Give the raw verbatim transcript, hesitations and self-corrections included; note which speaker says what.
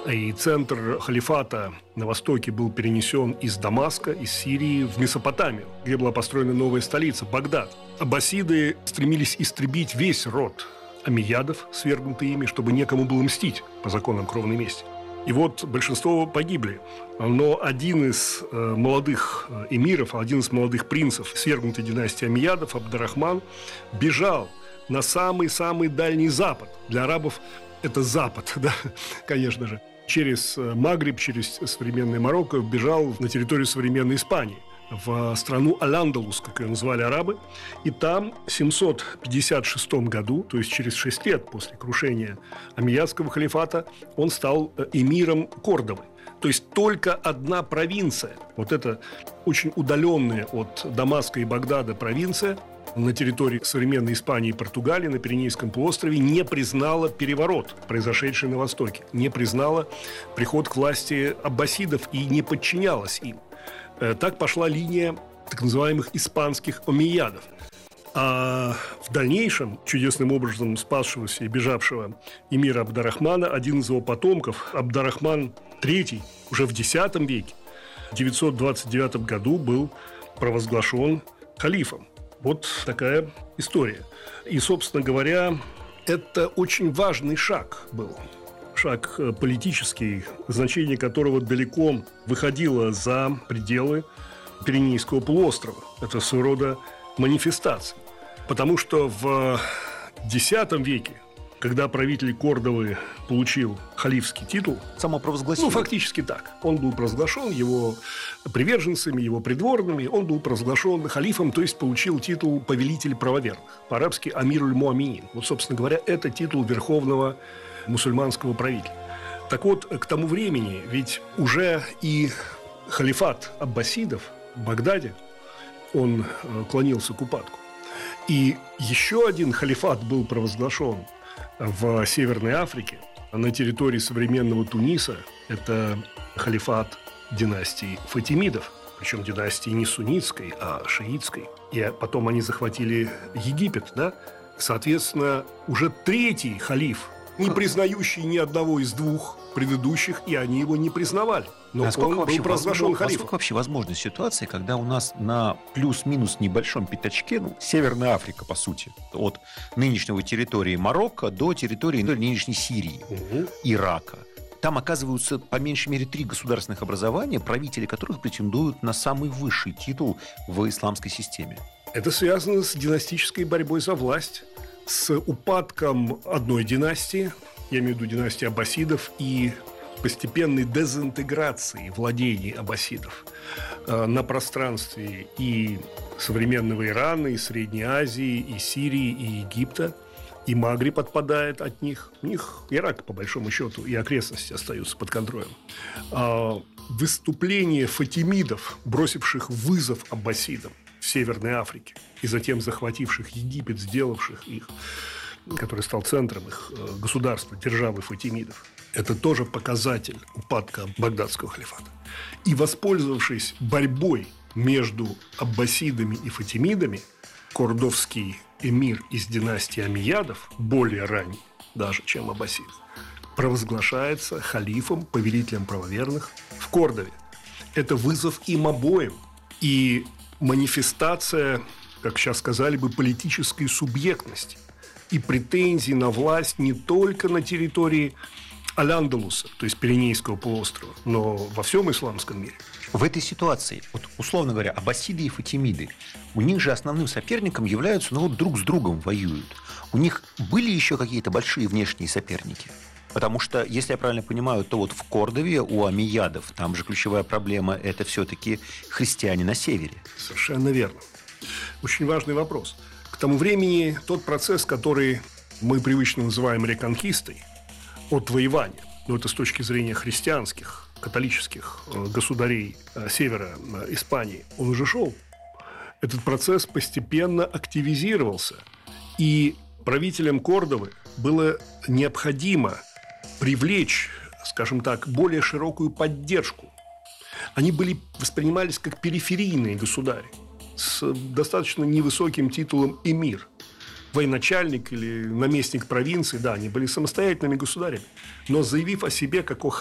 Speaker 1: И центр халифата на востоке был перенесен из Дамаска, из Сирии в Месопотамию, где была построена новая столица – Багдад. Аббасиды стремились истребить весь род омейядов, свергнутый ими, чтобы некому было мстить по законам кровной мести. И вот большинство погибли. Но один из э, молодых эмиров, один из молодых принцев свергнутой династии омейядов, Абд-ар-Рахман, бежал на самый-самый дальний запад. Для арабов это запад, да, конечно же. Через Магриб, через современное Марокко бежал на территорию современной Испании, в страну Аль-Андалус, как ее назвали арабы. И там в семьсот пятьдесят шестом году, то есть через шесть лет после крушения омейядского халифата, он стал эмиром Кордовы. То есть только одна провинция, вот эта очень удаленная от Дамаска и Багдада провинция, на территории современной Испании и Португалии, на Пиренейском полуострове, не признала переворот, произошедший на Востоке, не признала приход к власти аббасидов и не подчинялась им. Так пошла линия так называемых испанских омейядов. А в дальнейшем, чудесным образом спасшегося и бежавшего эмира Абд-ар-Рахмана, один из его потомков, Абд-ар-Рахман третий, уже в десятом веке, в девятьсот двадцать девятом году был провозглашен халифом. Вот такая история. И, собственно говоря, это очень важный шаг был. Шаг политический, значение которого далеко выходило за пределы Пиренейского полуострова. Это своего рода манифестация. Потому что в десятом веке, когда правитель Кордовы получил халифский титул,
Speaker 2: самопровозгласил.
Speaker 1: Ну, фактически так. Он был провозглашен его приверженцами, его придворными. Он был провозглашен халифом, то есть получил титул повелитель правоверных. По-арабски «Амир-уль-Муаминин». Вот, собственно говоря, это титул верховного мусульманского правителя. Так вот, к тому времени ведь уже и халифат аббасидов в Багдаде, он клонился к упадку. И еще один халифат был провозглашен в Северной Африке, на территории современного Туниса. Это халифат династии Фатимидов, причем династии не суннитской, а шиитской. И потом они захватили Египет, да? Соответственно, уже третий халиф, не признающий ни одного из двух предыдущих, и они его не признавали. Но
Speaker 2: насколько
Speaker 1: он
Speaker 2: вообще
Speaker 1: был провозглашен халифом.
Speaker 2: Насколько вообще возможна ситуация, когда у нас на плюс-минус небольшом пятачке, ну, Северная Африка, по сути, от нынешнего территории Марокко до территории нынешней Сирии, угу. Ирака. Там оказываются по меньшей мере три государственных образования, правители которых претендуют на самый высший титул в исламской системе.
Speaker 1: Это связано с династической борьбой за власть, с упадком одной династии, я имею в виду династии аббасидов, и постепенной дезинтеграции владений аббасидов э, на пространстве и современного Ирана, и Средней Азии, и Сирии, и Египта. И Магриб отпадает от них. У них Ирак, по большому счету, и окрестности остаются под контролем. А выступление фатимидов, бросивших вызов аббасидам в Северной Африке и затем захвативших Египет, сделавших их, который стал центром их государства, державы фатимидов, это тоже показатель упадка багдадского халифата. И, воспользовавшись борьбой между аббасидами и фатимидами, кордовский эмир из династии омейядов, более ранний даже, чем аббасид, провозглашается халифом, повелителем правоверных в Кордове. Это вызов им обоим и манифестация, как сейчас сказали бы, политической субъектности и претензий на власть не только на территории Аль-Андалуса, то есть Пиренейского полуострова, но во всем исламском мире.
Speaker 2: В этой ситуации, вот, условно говоря, аббасиды и фатимиды, у них же основным соперником являются, ну вот друг с другом воюют. У них были еще какие-то большие внешние соперники? Потому что, если я правильно понимаю, то вот в Кордове у омейядов там же ключевая проблема – это все-таки христиане на севере.
Speaker 1: Совершенно верно. Очень важный вопрос. К тому времени тот процесс, который мы привычно называем реконкистой, отвоевания, но это с точки зрения христианских, католических государей севера Испании, он уже шел. Этот процесс постепенно активизировался. И правителям Кордовы было необходимо привлечь, скажем так, более широкую поддержку. Они были, воспринимались как периферийные государи с достаточно невысоким титулом эмир. Военачальник или наместник провинции, да, они были самостоятельными государями, но заявив о себе как о